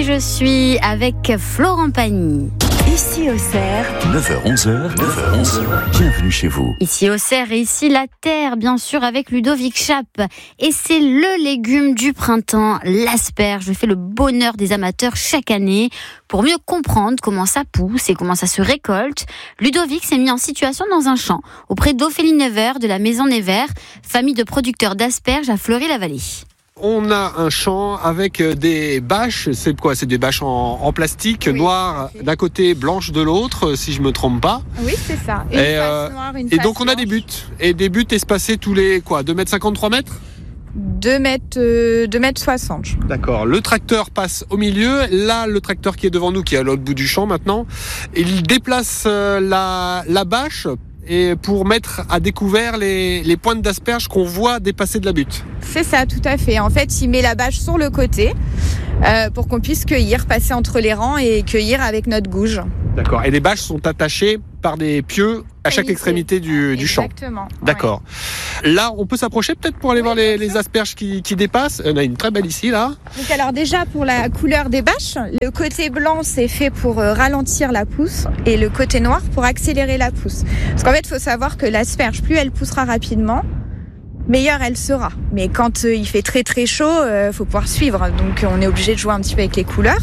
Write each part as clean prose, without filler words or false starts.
je suis avec Florent Pagny. Ici Auxerre, 9h-11h, bienvenue chez vous. Ici Auxerre et ici la terre, bien sûr, avec Ludovic Chapp. Et c'est le légume du printemps, l'asperge, fait le bonheur des amateurs chaque année. Pour mieux comprendre comment ça pousse et comment ça se récolte, Ludovic s'est mis en situation dans un champ, auprès d'Ophélie Nevers de la Maison Nevers, famille de producteurs d'asperges à Fleury-la-Vallée. On a un champ avec des bâches, c'est quoi ? C'est des bâches en plastique, noires d'un côté, blanches de l'autre, si je me trompe pas. Oui, c'est ça. Une face noire, une et face donc on a blanche. des buts. Et des buts espacés tous les 2,50 m, 3 mètres ? 2 mètres 60. D'accord. Le tracteur passe au milieu. Là, le tracteur qui est devant nous, qui est à l'autre bout du champ maintenant, il déplace la bâche et pour mettre à découvert les pointes d'asperges qu'on voit dépasser de la butte. C'est ça, tout à fait. En fait, il met la bâche sur le côté pour qu'on puisse cueillir, passer entre les rangs et cueillir avec notre gouge. D'accord. Et les bâches sont attachées par des pieux à chaque extrémité du champ. Exactement. D'accord. Ouais. Là, on peut s'approcher peut-être pour aller voir les asperges qui dépassent. On a une très belle ici, là. Donc alors déjà, pour la couleur des bâches, le côté blanc, c'est fait pour ralentir la pousse et le côté noir pour accélérer la pousse. Parce qu'en fait, il faut savoir que l'asperge, plus elle poussera rapidement, meilleure elle sera. Mais quand il fait très très chaud, faut pouvoir suivre. Donc on est obligé de jouer un petit peu avec les couleurs.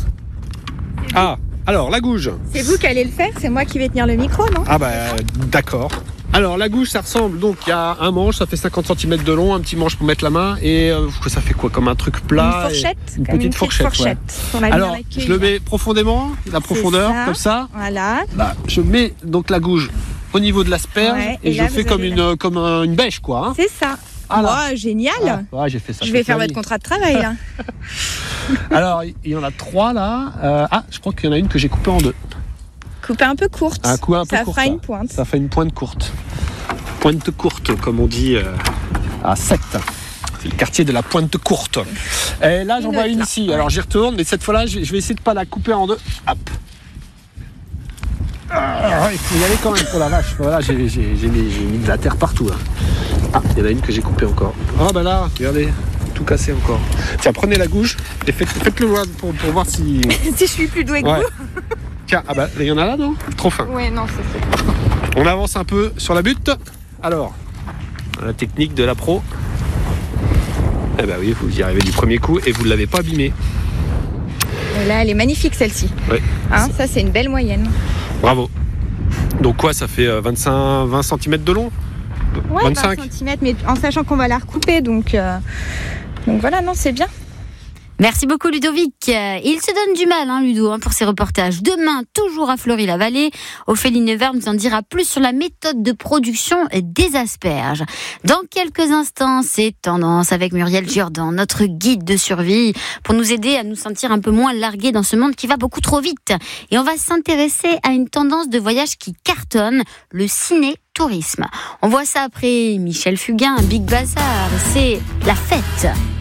Ah, alors la gouge. C'est vous qui allez le faire, c'est moi qui vais tenir le micro, non ? Ah d'accord. Alors la gouge, ça ressemble, donc il y a un manche, ça fait 50 cm de long, un petit manche pour mettre la main, et ça fait quoi, comme un truc plat? Une fourchette. Une petite fourchette. Ouais. Alors je le mets profondément, la profondeur, comme ça. Voilà. Là, je mets donc la gouge au niveau de l'asperge, et je là, fais comme une bêche, quoi. C'est ça. Ah, wow, génial. Ouais, j'ai fait ça. Je vais faire votre contrat de travail, là. Alors, il y en a 3 là. Je crois qu'il y en a une que j'ai coupée en 2. Coupée un peu courte. Ça courte, fera une pointe. Ça fait une pointe courte. Pointe courte, comme on dit à Sète. C'est le quartier de la Pointe courte. Et là, j'en vois une ici. Alors, j'y retourne, mais cette fois-là, je vais essayer de pas la couper en 2. Hop. Il faut y aller quand même pour la vache. Voilà, j'ai mis de la terre partout là. Il y en a une que j'ai coupée encore. Là, regardez, tout cassé encore. Tiens, prenez la gouge et faites-le voir pour voir si... si je suis plus douée que vous. Tiens, il y en a là, non ? Trop fin. Ouais, non, c'est... On avance un peu sur la butte. Alors, la technique de la pro. Oui, vous y arrivez du premier coup et vous ne l'avez pas abîmée. Et là, elle est magnifique, celle-ci. Oui. Ça, c'est une belle moyenne. Bravo. Donc quoi, ça fait 20 cm de long ? Ouais, 25 20 cm, mais en sachant qu'on va la recouper, donc voilà, non, c'est bien. Merci beaucoup Ludovic. Il se donne du mal, Ludo, pour ses reportages. Demain, toujours à Fleury-la-Vallée, Ophélie Nevers nous en dira plus sur la méthode de production des asperges. Dans quelques instants, c'est Tendance avec Muriel Jourdan, notre guide de survie, pour nous aider à nous sentir un peu moins largués dans ce monde qui va beaucoup trop vite. Et on va s'intéresser à une tendance de voyage qui cartonne, le ciné-tourisme. On voit ça après Michel Fugain, Big Bazar, c'est la fête.